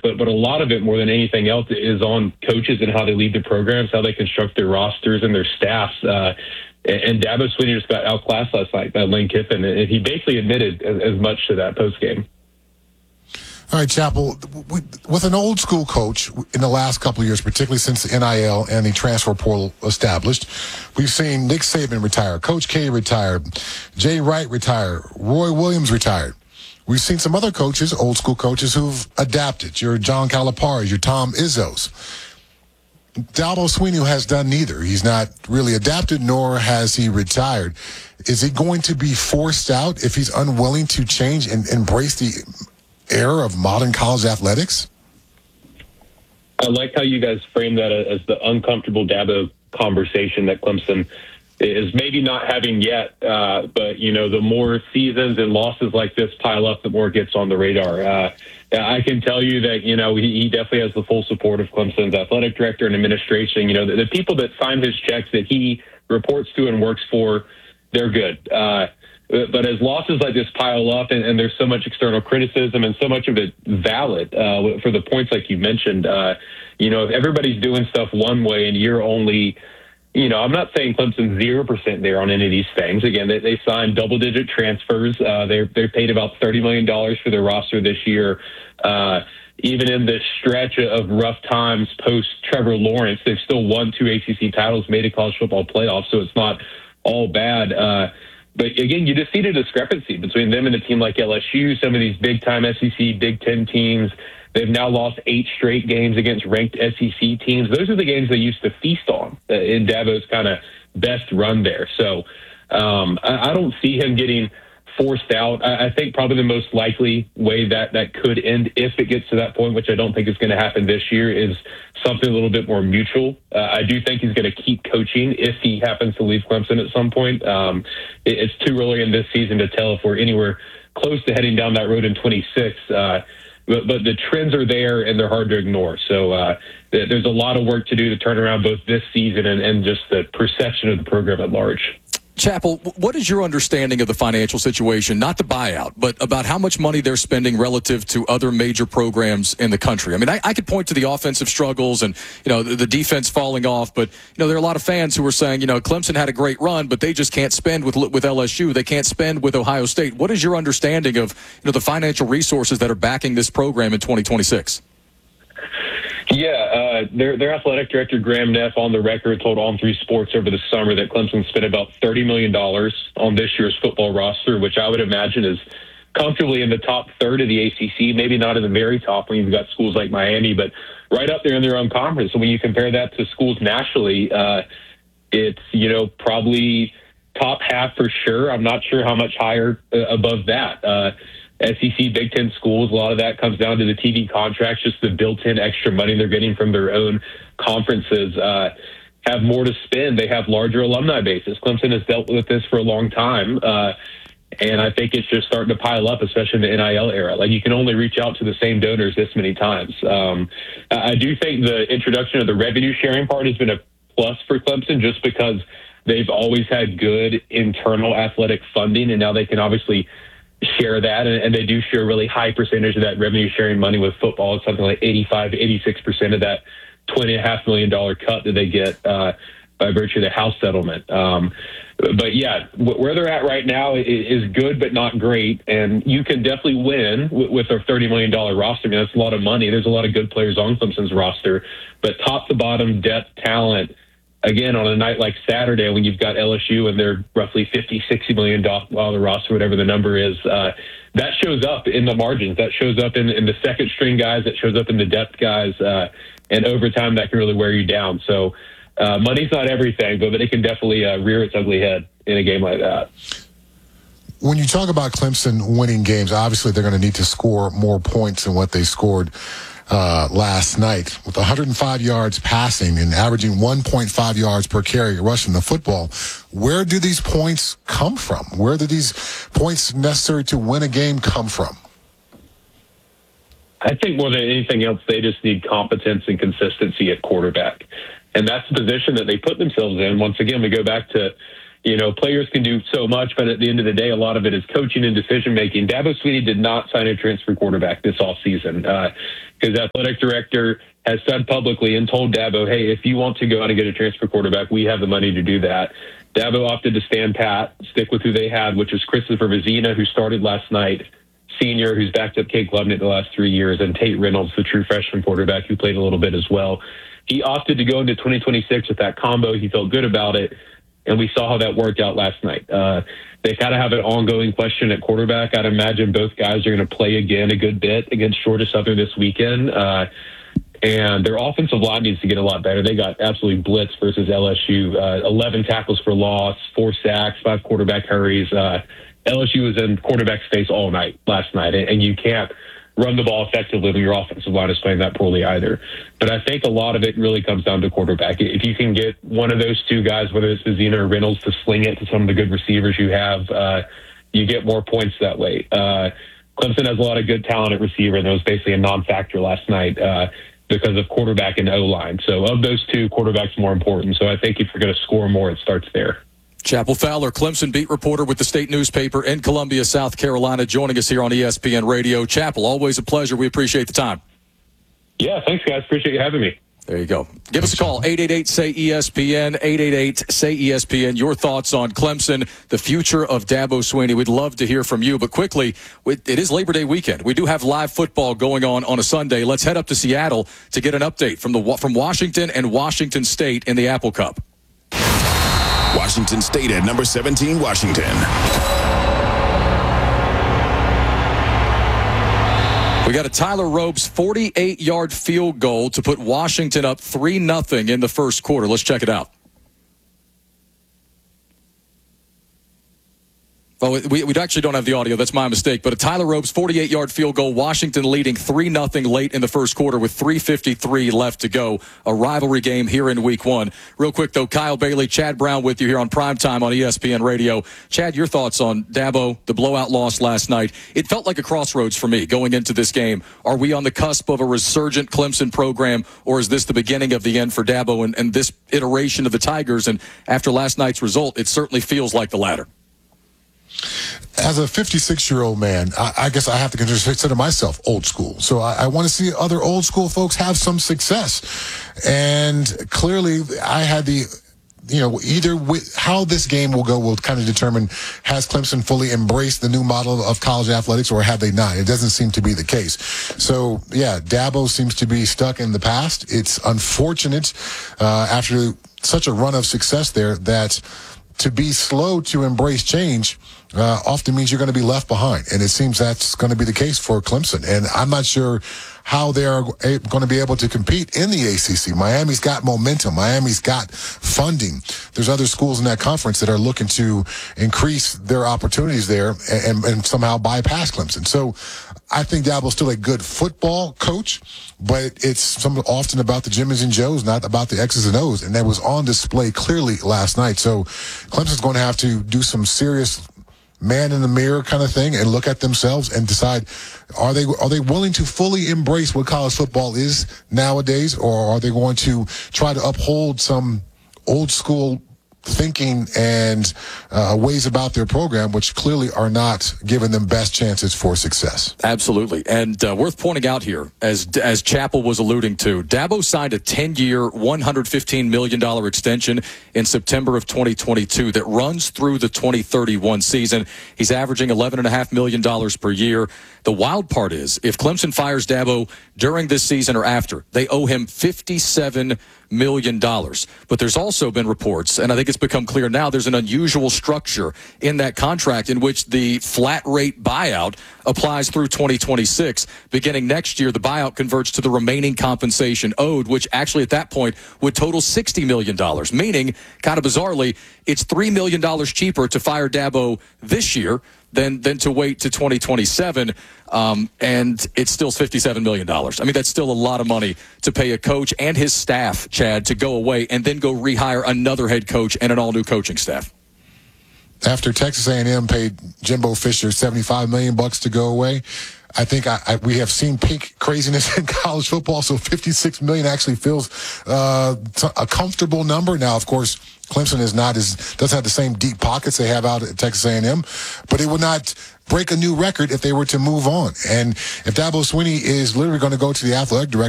but a lot of it, more than anything else, is on coaches and how they lead the programs, how they construct their rosters and their staffs. And Dabo Swinney just got outclassed last night by Lane Kiffin, and he basically admitted as much to that postgame. All right, Chappell, with an old school coach in the last couple of years, particularly since the NIL and the transfer portal established, we've seen Nick Saban retire, Coach K retire, Jay Wright retire, Roy Williams retired. We've seen some other coaches, old school coaches, who've adapted. Your John Calipari's, your Tom Izzo's. Dabo Swinney has done neither. He's not really adapted, nor has he retired. Is he going to be forced out if he's unwilling to change and embrace the era of modern college athletics? I like how you guys frame that as the uncomfortable Dabo conversation that Clemson is maybe not having yet. But, the more seasons and losses like this pile up, the more it gets on the radar. I can tell you that, he definitely has the full support of Clemson's athletic director and administration. The people that sign his checks that he reports to and works for, they're good. But as losses like this pile up and there's so much external criticism and so much of it valid for the points like you mentioned, if everybody's doing stuff one way and you're only, I'm not saying Clemson's 0% there on any of these things. Again, they signed double-digit transfers. They paid about $30 million for their roster this year. Even in this stretch of rough times post-Trevor Lawrence, they've still won 2 ACC titles, made a college football playoff, so it's not all bad. But again, you just see the discrepancy between them and a team like LSU, some of these big-time SEC, Big Ten teams. They've now lost 8 straight games against ranked SEC teams. Those are the games they used to feast on in Dabo's kind of best run there. So I don't see him getting forced out. I think probably the most likely way that could end, if it gets to that point, which I don't think is going to happen this year, is something a little bit more mutual. I do think he's going to keep coaching if he happens to leave Clemson at some point. It's too early in this season to tell if we're anywhere close to heading down that road in 26. But the trends are there, and they're hard to ignore. So there's a lot of work to do to turn around both this season and just the perception of the program at large. Chappell, what is your understanding of the financial situation, not the buyout, but about how much money they're spending relative to other major programs in the country? I mean, I could point to the offensive struggles and, the defense falling off, but, there are a lot of fans who are saying, Clemson had a great run, but they just can't spend with LSU. They can't spend with Ohio State. What is your understanding of, the financial resources that are backing this program in 2026? Yeah, their athletic director, Graham Neff, on the record told On 3 Sports over the summer that Clemson spent about $30 million on this year's football roster, which I would imagine is comfortably in the top third of the ACC, maybe not in the very top when you've got schools like Miami, but right up there in their own conference. So when you compare that to schools nationally, it's, probably top half for sure. I'm not sure how much higher above that. SEC, Big Ten schools, a lot of that comes down to the TV contracts, just the built-in extra money they're getting from their own conferences. Have more to spend. They have larger alumni bases. Clemson has dealt with this for a long time, and I think it's just starting to pile up, especially in the NIL era. Like, you can only reach out to the same donors this many times. I do think the introduction of the revenue-sharing part has been a plus for Clemson just because they've always had good internal athletic funding, and now they can obviously share that, and they do share a really high percentage of that revenue sharing money with football. It's something like 85 to 86% of that $20.5 million cut that they get by virtue of the House settlement. But yeah, where they're at right now is good, but not great. And you can definitely win with a $30 million roster. I mean, that's a lot of money. There's a lot of good players on Clemson's roster, but top to bottom depth talent, again, on a night like Saturday when you've got LSU and they're roughly $50-60 million on the roster, whatever the number is, that shows up in the margins. That shows up in the second string guys. That shows up in the depth guys. And over time, that can really wear you down. So money's not everything, but it can definitely rear its ugly head in a game like that. When you talk about Clemson winning games, obviously they're going to need to score more points than what they scored last night, with 105 yards passing and averaging 1.5 yards per carry rushing the football. Where do these points come from? Where do these points necessary to win a game come from? I think more than anything else, they just need competence and consistency at quarterback. And that's the position that they put themselves in. Once again, we go back to, players can do so much, but at the end of the day, a lot of it is coaching and decision making. Dabo Swinney did not sign a transfer quarterback this offseason. His athletic director has said publicly and told Dabo, hey, if you want to go out and get a transfer quarterback, we have the money to do that. Dabo opted to stand pat, stick with who they had, which is Christopher Vizina, who started last night, senior, who's backed up Cade Klubnik the last 3 years, and Tate Reynolds, the true freshman quarterback, who played a little bit as well. He opted to go into 2026 with that combo. He felt good about it, and we saw how that worked out last night. They kind of have an ongoing question at quarterback. I'd imagine both guys are going to play again a good bit against Georgia Southern this weekend. And their offensive line needs to get a lot better. They got absolutely blitzed versus LSU. 11 tackles for loss, 4 sacks, 5 quarterback hurries. LSU was in quarterback space all night last night, and you can't run the ball effectively when your offensive line is playing that poorly either. But I think a lot of it really comes down to quarterback. If you can get one of those two guys, whether it's Vizina or Reynolds, to sling it to some of the good receivers you have, you get more points that way. Clemson has a lot of good talent at receiver, and that was basically a non-factor last night because of quarterback and O-line. So of those two, quarterback's more important. So I think if you're going to score more, it starts there. Chappell Fowler, Clemson beat reporter with the state newspaper in Columbia, South Carolina, joining us here on ESPN Radio. Chappell, always a pleasure. We appreciate the time. Yeah, thanks, guys. Appreciate you having me. There you go. Give us a call, 888-SAY-ESPN, 888-SAY-ESPN. Your thoughts on Clemson, the future of Dabo Swinney. We'd love to hear from you. But quickly, it is Labor Day weekend. We do have live football going on a Sunday. Let's head up to Seattle to get an update from Washington and Washington State in the Apple Cup. Washington State at number 17, Washington. We got a Tyler Robes 48-yard field goal to put Washington up 3-0 in the first quarter. Let's check it out. Oh, we actually don't have the audio. That's my mistake. But a Tyler Robes 48-yard field goal, Washington leading 3-0 late in the first quarter with 3:53 left to go. A rivalry game here in week one. Real quick, though, Kyle Bailey, Chad Brown with you here on Primetime on ESPN Radio. Chad, your thoughts on Dabo, the blowout loss last night. It felt like a crossroads for me going into this game. Are we on the cusp of a resurgent Clemson program, or is this the beginning of the end for Dabo and this iteration of the Tigers? And after last night's result, it certainly feels like the latter. As a 56-year-old man, I guess I have to consider myself old school. So I want to see other old school folks have some success. And clearly, I had either how this game will go will kind of determine, has Clemson fully embraced the new model of college athletics or have they not? It doesn't seem to be the case. So, yeah, Dabo seems to be stuck in the past. It's unfortunate after such a run of success there that to be slow to embrace change often means you're going to be left behind. And it seems that's going to be the case for Clemson. And I'm not sure how they're going to be able to compete in the ACC. Miami's got momentum. Miami's got funding. There's other schools in that conference that are looking to increase their opportunities there and somehow bypass Clemson. So I think Dabo's still a good football coach, but it's often about the Jimmies and Joes, not about the X's and O's. And that was on display clearly last night. So Clemson's going to have to do some serious man in the mirror kind of thing and look at themselves and decide, are they willing to fully embrace what college football is nowadays, or are they going to try to uphold some old school thinking and ways about their program, which clearly are not giving them best chances for success? Absolutely. And worth pointing out here, as Chappell was alluding to, Dabo signed a 10-year, $115 million extension in September of 2022 that runs through the 2031 season. He's averaging $11.5 million per year. The wild part is, if Clemson fires Dabo during this season or after, they owe him $57 million. But there's also been reports, and I think it's become clear now, there's an unusual structure in that contract in which the flat rate buyout applies through 2026. Beginning next year, the buyout converts to the remaining compensation owed, which actually at that point would total $60 million, meaning, kind of bizarrely, it's $3 million cheaper to fire Dabo this year than to wait to 2027, and it's still $57 million. I mean, that's still a lot of money to pay a coach and his staff, Chad, to go away and then go rehire another head coach and an all-new coaching staff. After Texas A&M paid Jimbo Fisher $75 million to go away, I think we have seen peak craziness in college football, so $56 million actually feels a comfortable number. Now, of course, Clemson doesn't have the same deep pockets they have out at Texas A&M, but it would not break a new record if they were to move on. And if Dabo Swinney is literally going to go to the athletic director